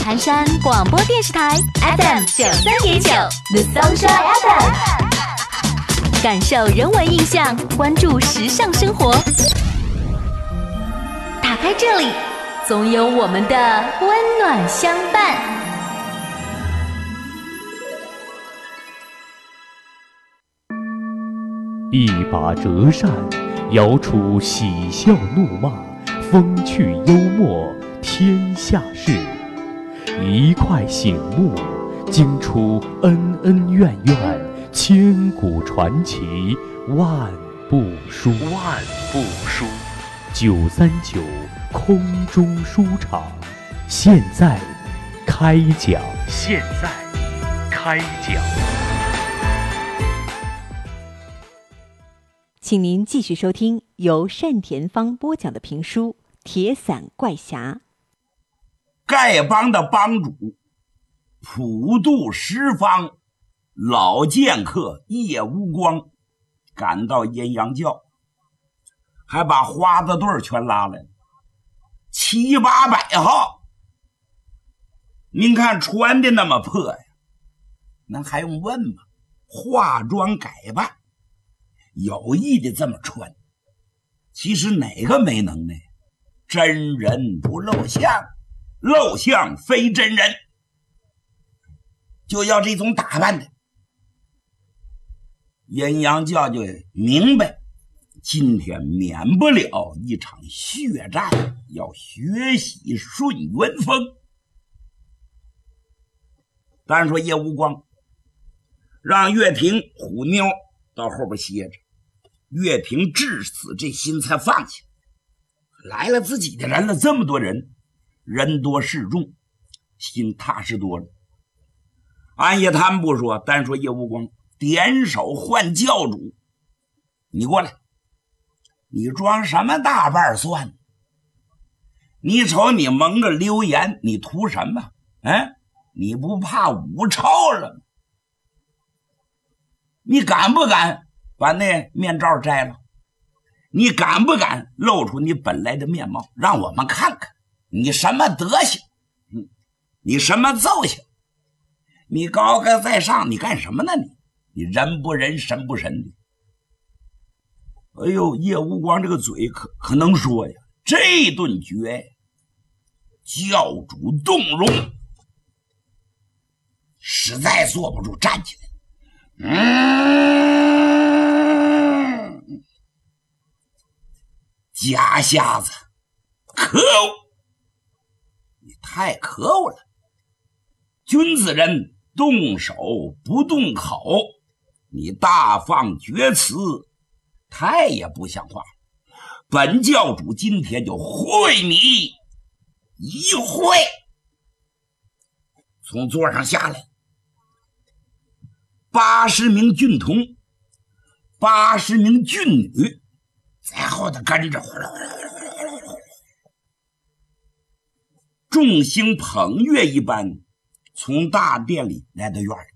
盘山广播电视台 FM93.9 The Sunshine FM， 感受人文印象，关注时尚生活。打开这里，总有我们的温暖相伴。 一把折扇，摇出喜笑怒骂，风趣幽默，天下事。一块醒目，惊出恩恩怨怨，千古传奇，万部书。939空中书场，现在开讲。 请您继续收听由单田芳播讲的评书《铁伞怪侠》。 丐帮的帮主普渡十方老剑客叶无光赶到阴阳教，还把花子队全拉来了，700-800号。您看穿的那么破呀，那还用问吗？化妆改扮，有意的这么穿。其实哪个没能耐？真人不露相，露相非真人，就要这种打扮的。阴阳教就明白今天免不了一场血战，要学习顺元风。当然说叶无光让岳霆、虎喵到后边歇着，岳霆至死这心才放下。来了自己的人了，这么多人，人多势众，心踏实多了。暗夜他们不说，单说叶无光点手换教主，你过来，你装什么大腕算？你瞅你蒙着溜言，你图什么？你不怕五朝了吗？你敢不敢把那面罩摘了？你敢不敢露出你本来的面貌，让我们看看你什么德行，你什么奏行？你高高在上，你干什么呢？你人不人，神不神的。哎呦，叶无光这个嘴可能说呀，这顿决教主动容，实在坐不住，站起来。假瞎子，可恶！你太可恶了。君子人动手不动口，你大放厥词，太也不像话。本教主今天就会你一会。从座上下来80名俊童，80名俊女在后头跟着，众星捧月一般从大殿里来到院里。